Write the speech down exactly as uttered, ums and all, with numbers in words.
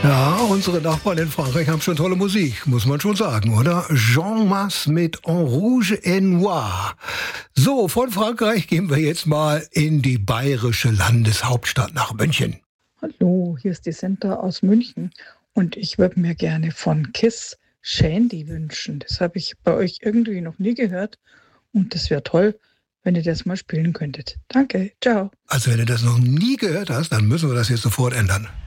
Ja, unsere Nachbarn in Frankreich haben schon tolle Musik, muss man schon sagen, oder? Jean Mas mit En Rouge et Noir. So, von Frankreich gehen wir jetzt mal in die bayerische Landeshauptstadt nach München. Hallo, hier ist die Senta aus München und ich würde mir gerne von Kiss Shandy wünschen. Das habe ich bei euch irgendwie noch nie gehört und das wäre toll, wenn ihr das mal spielen könntet. Danke, ciao. Also wenn du das noch nie gehört hast, dann müssen wir das jetzt sofort ändern.